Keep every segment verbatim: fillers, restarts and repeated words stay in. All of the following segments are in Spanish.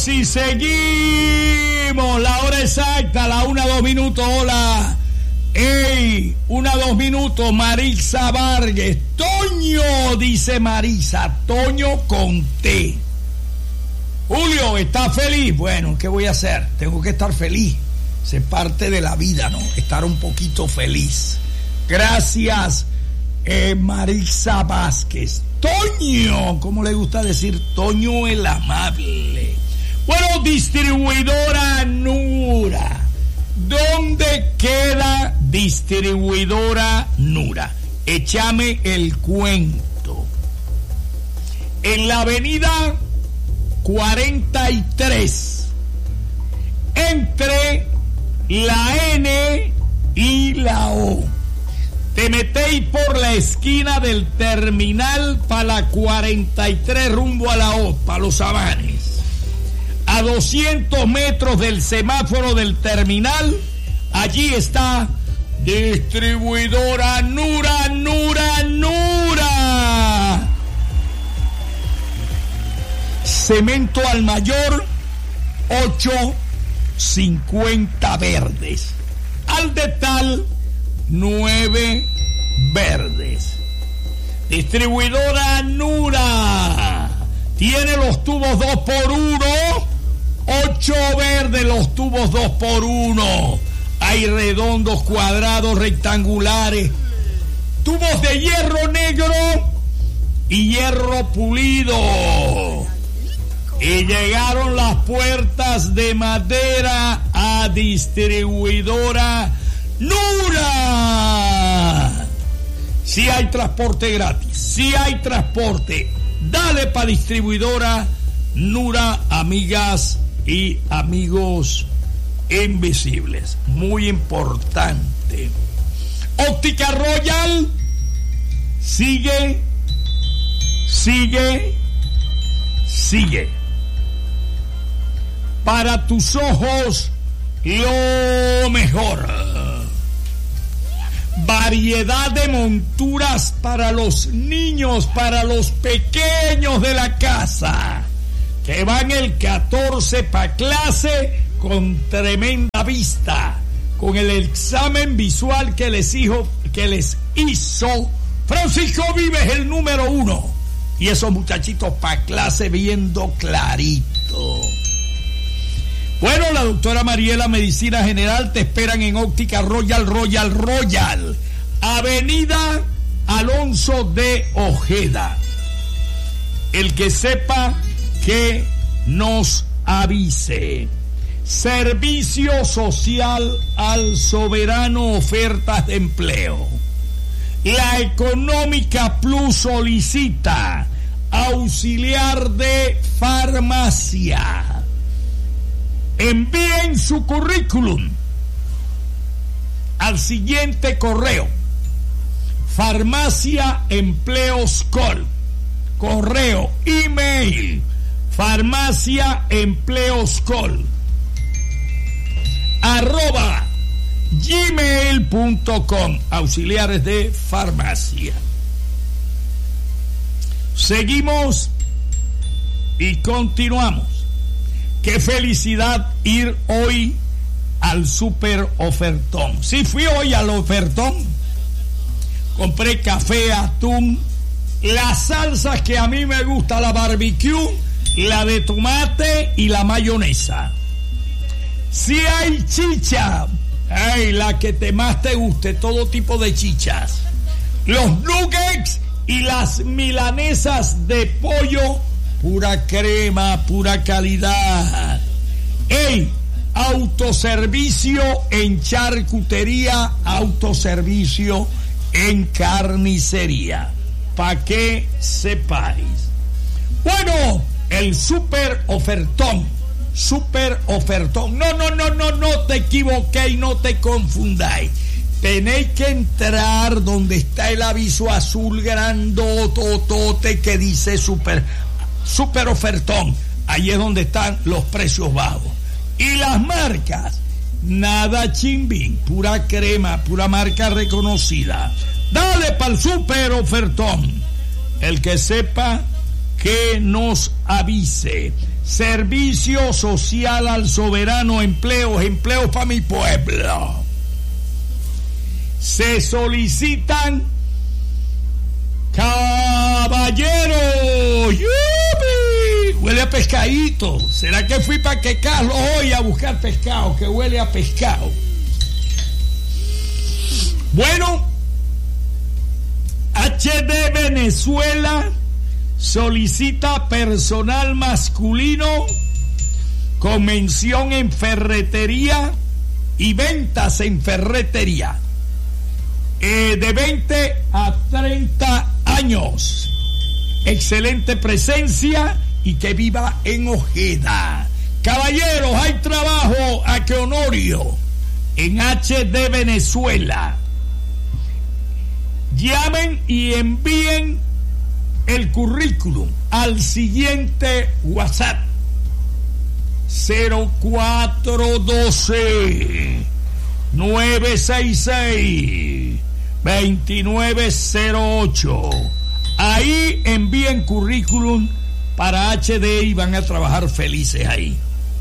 Seguimos y seguimos. La hora exacta, la una, dos minutos. Hola. Ey, una, dos minutos. Marisa Vargas. Toño, dice Marisa. Toño con T. Julio, ¿estás feliz? Bueno, ¿qué voy a hacer? Tengo que estar feliz. Es parte de la vida, ¿no? Estar un poquito feliz. Gracias, eh, Marisa Vázquez. Toño, ¿cómo le gusta decir? Toño el amable. Bueno, distribuidora Nura. ¿Dónde queda distribuidora Nura? Échame el cuento. En la avenida cuarenta y tres, entre la N y la O. Te metéis por la esquina del terminal para la cuarenta y tres rumbo a la O, para los Sabanes. A doscientos metros del semáforo del terminal, allí está distribuidora Nura, Nura, Nura. Cemento al mayor, ocho cincuenta verdes. Al detal, nueve verdes. Distribuidora Nura tiene los tubos dos por uno, ocho verdes los tubos dos por uno. Hay redondos, cuadrados, rectangulares, tubos de hierro negro y hierro pulido. Y llegaron las puertas de madera a distribuidora Nura. Si hay transporte gratis, si hay transporte, dale para distribuidora Nura, amigas y amigos invisibles. Muy importante. Óptica Royal sigue, sigue, sigue. Para tus ojos, lo mejor. Variedad de monturas para los niños, para los pequeños de la casa, que van el catorce para clase con tremenda vista, con el examen visual que les hizo, que les hizo Francisco Vives, el número uno. Y esos muchachitos para clase viendo clarito. Bueno, la doctora Mariela Medicina General te esperan en Óptica Royal, Royal, Royal. Avenida Alonso de Ojeda. El que sepa que nos avise. Servicio Social al Soberano, ofertas de empleo. La Económica Plus solicita auxiliar de farmacia. Envíen su currículum al siguiente correo: Farmacia Empleos Call, correo, email, Farmacia Empleos Call, arroba gmail punto com, auxiliares de farmacia. Seguimos y continuamos. Qué felicidad ir hoy al super ofertón. Sí, fui hoy al ofertón. Compré café, atún, las salsas que a mí me gusta, la barbecue, la de tomate y la mayonesa. Si hay chicha, ay, la que te más te guste, todo tipo de chichas. Los nuggets y las milanesas de pollo, pura crema, pura calidad. ¡Ey! Autoservicio en charcutería, autoservicio en carnicería. Pa' que sepáis. Bueno, el super ofertón. Super ofertón. No, no, no, no, no te equivoquéis, no te confundáis. Tenéis que entrar donde está el aviso azul grandototote que dice super, super ofertón. Ahí es donde están los precios bajos. Y las marcas, nada chimbín, pura crema, pura marca reconocida. Dale para el super ofertón. El que sepa que nos avise. Servicio social al soberano, empleos, empleos para mi pueblo. Se solicitan caballeros. ¡Yupi! Huele a pescadito. ¿Será que fui para que Carlos hoy a buscar pescado? Que huele a pescado. Bueno, H D Venezuela solicita personal masculino con mención en ferretería y ventas en ferretería, eh, de veinte a treinta años, excelente presencia y que viva en Ojeda. Caballeros, hay trabajo a que Honorio en H D Venezuela. Llamen y envíen el currículum al siguiente WhatsApp: cero cuatro uno dos, nueve seis seis, dos nueve cero ocho. Ahí envíen currículum para H D y van a trabajar felices ahí.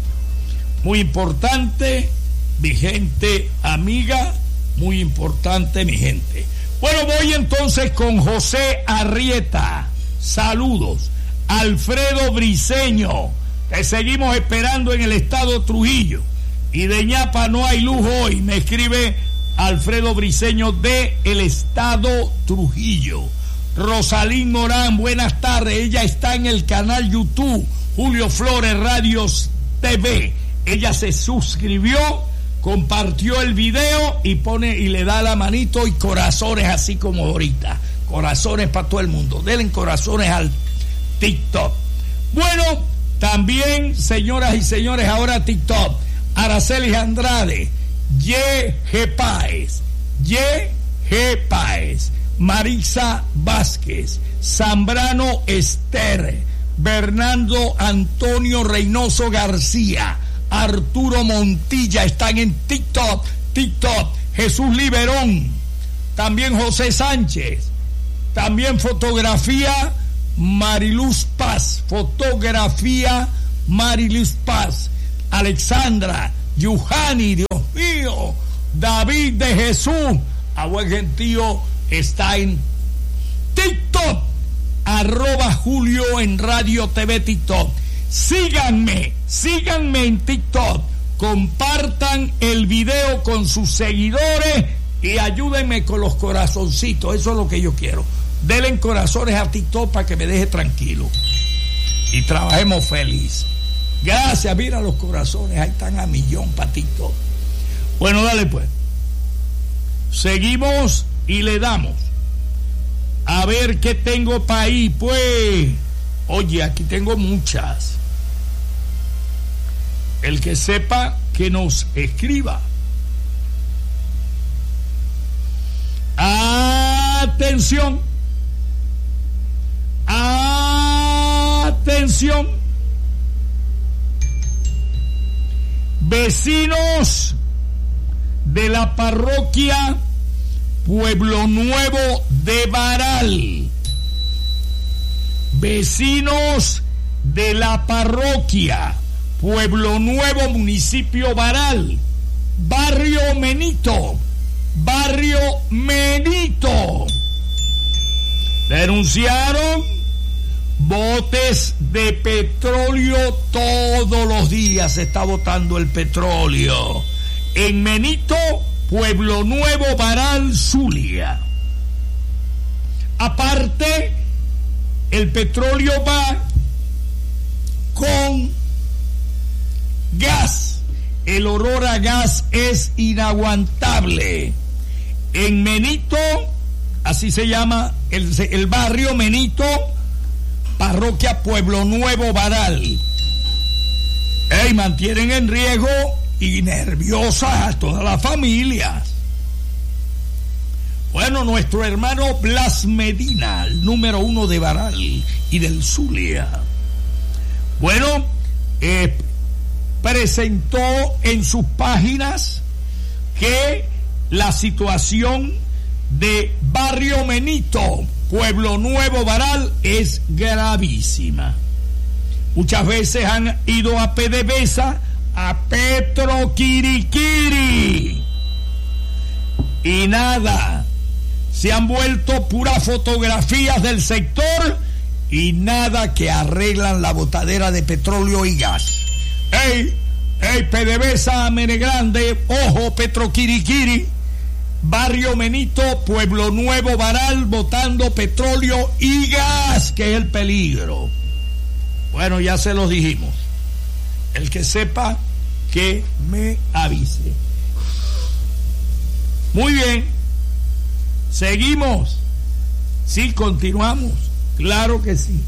Muy importante, mi gente amiga, muy importante, mi gente. Bueno, voy entonces con José Arrieta. Saludos. Alfredo Briceño, te seguimos esperando en el estado Trujillo. Y de ñapa no hay luz hoy. Me escribe Alfredo Briceño de el estado Trujillo. Rosalín Morán, buenas tardes. Ella está en el canal YouTube Julio Flores Radios T V. Ella se suscribió, compartió el video y pone y le da la manito y corazones, así como ahorita. Corazones para todo el mundo. Denle corazones al TikTok. Bueno, también, señoras y señores, ahora TikTok. Araceli Andrade, Y G Páez, Y G Páez, Marisa Vázquez, Zambrano Esther, Bernardo Antonio Reynoso García, Arturo Montilla están en TikTok, TikTok, Jesús Liberón, también José Sánchez, también fotografía Mariluz Paz, fotografía Mariluz Paz, Alexandra, Yuhani, Dios mío, David de Jesús, a buen gentío está en TikTok, arroba Julio en Radio T V TikTok. Síganme, síganme en TikTok, compartan el video con sus seguidores y ayúdenme con los corazoncitos, eso es lo que yo quiero. Denle corazones a TikTok para que me deje tranquilo y trabajemos feliz. Gracias, mira los corazones, ahí están a millón para TikTok. Bueno, dale pues. Seguimos y le damos. A ver qué tengo para ahí, pues. Oye, aquí tengo muchas. El que sepa, que nos escriba. Atención. Atención. Vecinos de la parroquia Pueblo Nuevo de Baral. Vecinos de la parroquia Pueblo Nuevo, municipio Baral, barrio Menito, barrio Menito, denunciaron botes de petróleo. Todos los días se está botando el petróleo en Menito, Pueblo Nuevo, Baral, Zulia. Aparte, el petróleo va con gas. El olor a gas es inaguantable. En Menito, así se llama el, el barrio Menito, parroquia Pueblo Nuevo, Baral. Ey, mantienen en riesgo y nerviosas a todas las familias. Bueno, nuestro hermano Blas Medina, el número uno de Baral y del Zulia, bueno, eh, presentó en sus páginas que la situación de Barrio Menito Pueblo Nuevo Baral es gravísima. Muchas veces han ido a PDVSA, a Petro Quiriquiri, y nada, se han vuelto puras fotografías del sector y nada que arreglan la botadera de petróleo y gas. ¡Ey! ¡Ey, PDVSA, Menegrande! ¡Ojo, Petro Quiriquiri! Barrio Menito, Pueblo Nuevo Baral, botando petróleo y gas, que es el peligro. Bueno, ya se los dijimos. El que sepa, que me avise. Muy bien. ¿Seguimos? Sí, continuamos. Claro que sí.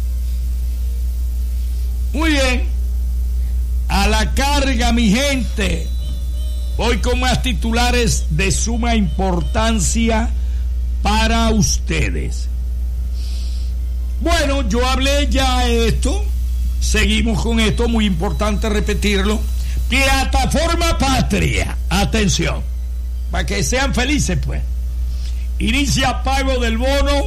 Muy bien. A la carga, mi gente. Hoy con más titulares de suma importancia para ustedes. Bueno, yo hablé ya de esto. Seguimos con esto, muy importante repetirlo. Plataforma Patria, atención, para que sean felices pues. Inicia pago del bono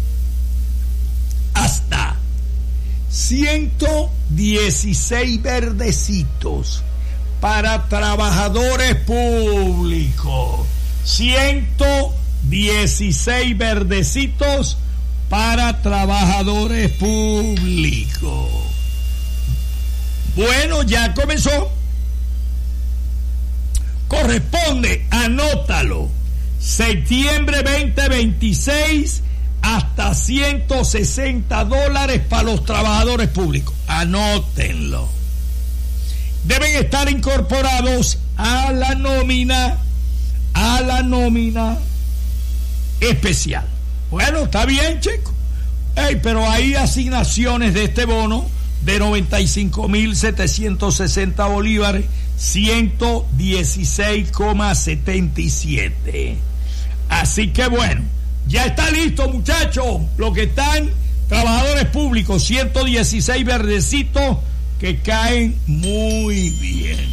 hasta ciento dieciséis verdecitos para trabajadores públicos. ciento dieciséis verdecitos para trabajadores públicos. Bueno, ya comenzó. Corresponde, anótalo, septiembre veinte veintiséis hasta ciento sesenta dólares para los trabajadores públicos. Anótenlo. Deben estar incorporados a la nómina, a la nómina especial. Bueno, está bien, chico. Hey, pero hay asignaciones de este bono de noventa y cinco mil setecientos sesenta bolívares, ciento dieciséis coma setenta y siete. Así que bueno, ya está listo, muchachos. Los que están trabajadores públicos, ciento dieciséis verdecitos que caen muy bien.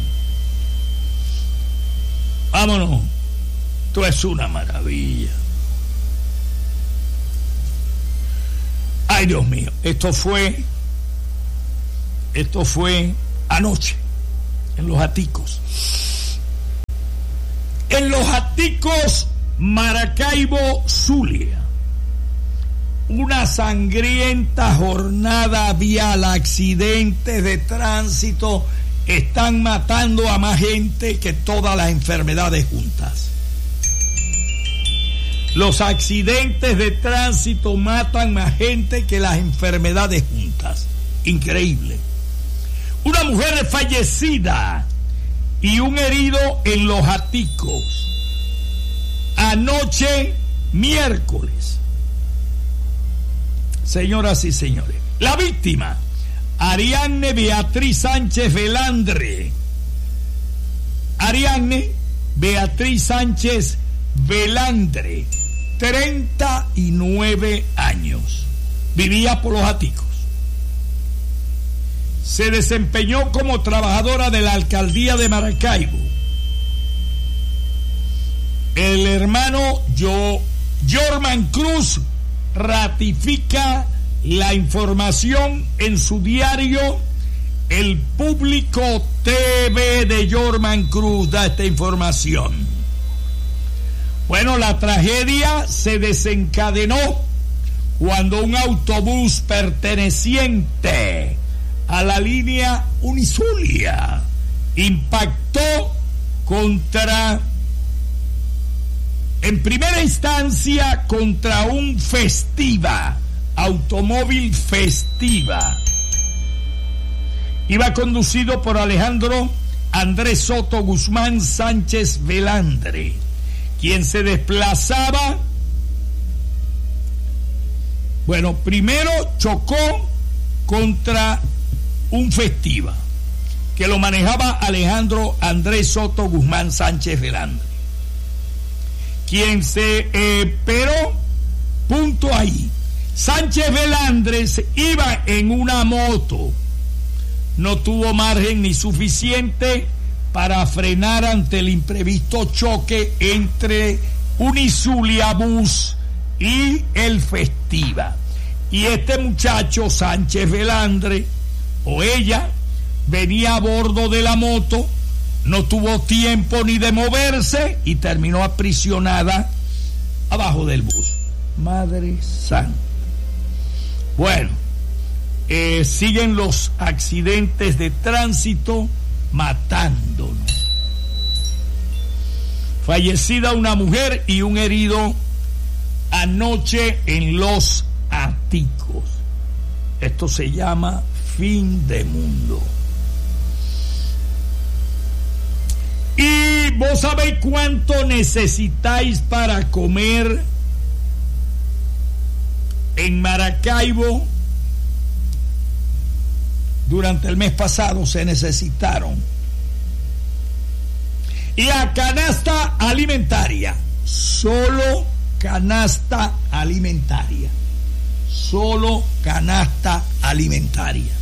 Vámonos. Esto es una maravilla. Ay, Dios mío, esto fue esto fue anoche en Los Aticos. En Los Aticos, Maracaibo, Zulia. Una sangrienta jornada vial, accidentes de tránsito están matando a más gente que todas las enfermedades juntas. Los accidentes de tránsito matan más gente que las enfermedades juntas. Increíble. Una mujer fallecida y un herido en Los Aticos. Anoche, miércoles. Señoras y señores, la víctima, Ariadne Beatriz Sánchez Velandre. Ariadne Beatriz Sánchez Velandre, treinta y nueve años. Vivía por Los Aticos. Se desempeñó como trabajadora de la alcaldía de Maracaibo. El hermano Yo, Jorman Cruz ratifica la información en su diario. El Público T V de Jorman Cruz da esta información. Bueno, la tragedia se desencadenó cuando un autobús perteneciente a la línea Unizulia impactó contra, en primera instancia, contra un Festiva, automóvil Festiva. Iba conducido por Alejandro Andrés Soto Guzmán Sánchez Velandre, quien se desplazaba. Bueno, primero chocó contra un Festiva que lo manejaba Alejandro Andrés Soto Guzmán Sánchez Velandre, quien se eh, pero punto ahí, Sánchez Velandre iba en una moto, no tuvo margen ni suficiente para frenar ante el imprevisto choque entre Unizulia Bus y el Festiva. Y este muchacho, Sánchez Velandre, o ella, venía a bordo de la moto, no tuvo tiempo ni de moverse y terminó aprisionada abajo del bus. Madre Santa. Bueno, eh, siguen los accidentes de tránsito matándonos. Fallecida una mujer y un herido anoche en Los Aticos. Esto se llama fin de mundo. Y vos sabéis cuánto necesitáis para comer en Maracaibo. Durante el mes pasado se necesitaron. Y a canasta alimentaria, solo canasta alimentaria, solo canasta alimentaria.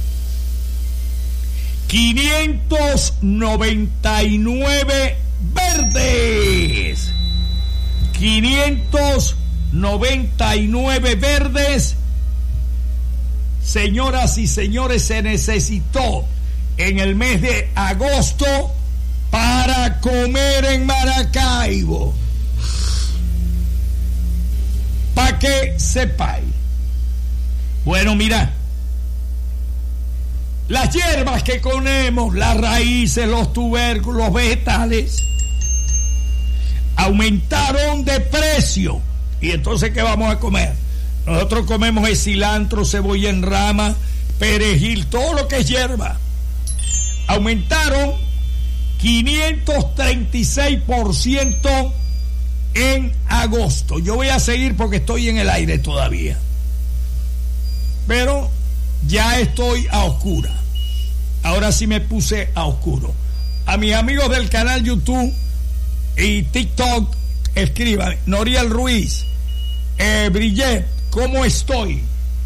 quinientos noventa y nueve verdes. quinientos noventa y nueve verdes. Señoras y señores, se necesitó en el mes de agosto para comer en Maracaibo. Para que sepáis. Bueno, mira, las hierbas que comemos, las raíces, los tubérculos, los vegetales, aumentaron de precio. Y entonces, ¿qué vamos a comer? Nosotros comemos el cilantro, cebolla en rama, perejil, todo lo que es hierba. Aumentaron quinientos treinta y seis por ciento en agosto. Yo voy a seguir porque estoy en el aire todavía. Pero ya estoy a oscura. Ahora sí me puse a oscuro. A mis amigos del canal YouTube y TikTok, escriban: Noriel Ruiz, eh, Brillet, ¿cómo estoy?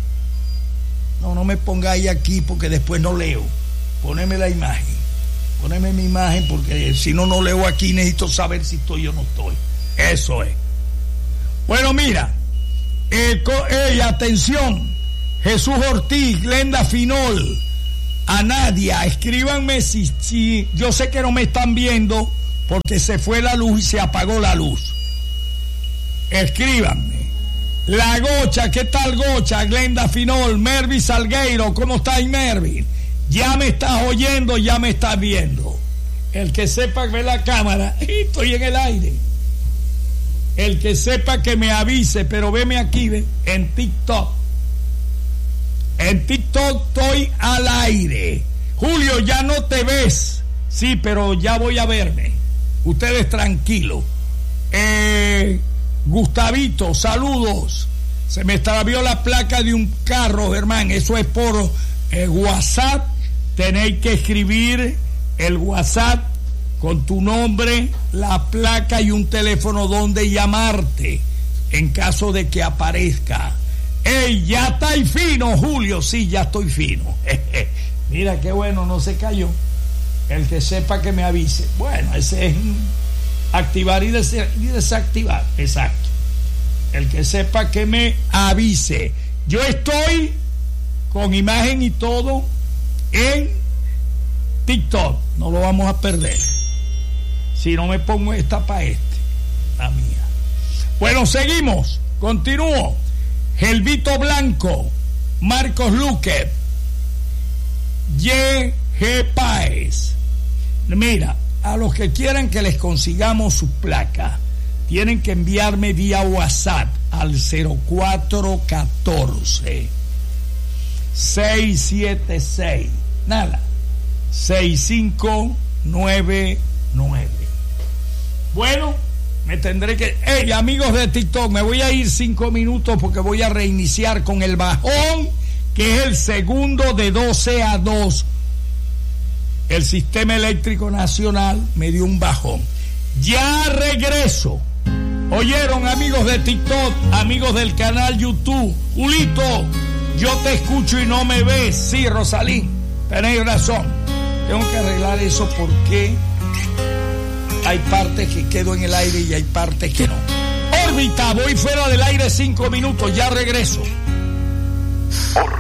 No, no me pongáis aquí porque después no leo. Poneme la imagen. Poneme mi imagen porque si no, no leo aquí. Necesito saber si estoy o no estoy. Eso es. Bueno, mira. Eh, eh, atención. Jesús Ortiz, Glenda Finol, a Nadia, escríbanme si, si... Yo sé que no me están viendo porque se fue la luz y se apagó la luz. Escríbanme. La Gocha, ¿qué tal Gocha? Glenda Finol, Mervin Salgueiro, ¿cómo estás, Mervin? Ya me estás oyendo, ya me estás viendo. El que sepa que ve la cámara, estoy en el aire. El que sepa que me avise, pero veme aquí, ve, en TikTok. En TikTok estoy al aire. Julio, ya no te ves. Sí, pero ya voy a verme. Ustedes tranquilos. Eh, Gustavito, saludos. Se me extravió la placa de un carro, hermano. Eso es por eh, WhatsApp. Tenéis que escribir el WhatsApp con tu nombre, la placa y un teléfono donde llamarte en caso de que aparezca. ¡Ey, ya estáis fino, Julio! Sí, ya estoy fino. Mira qué bueno, no se cayó. El que sepa que me avise. Bueno, ese es activar y, des y desactivar. Exacto. El que sepa que me avise. Yo estoy con imagen y todo en TikTok. No lo vamos a perder. Si no me pongo esta para este. La mía. Bueno, seguimos. Continúo. Gelvito Blanco, Marcos Luque, Y G Páez. Mira, a los que quieran que les consigamos su placa, tienen que enviarme vía WhatsApp al cero cuatro uno cuatro seis siete seis, nada, seis cinco nueve nueve. Bueno, me tendré que... Hey, amigos de TikTok, me voy a ir cinco minutos porque voy a reiniciar con el bajón, que es el segundo de doce a dos. El Sistema Eléctrico Nacional me dio un bajón. Ya regreso. ¿Oyeron, amigos de TikTok, amigos del canal YouTube? Julito, yo te escucho y no me ves. Sí, Rosalín, tenéis razón. Tengo que arreglar eso porque... hay partes que quedo en el aire y hay partes que no. Órbita, voy fuera del aire cinco minutos, ya regreso. Órbita.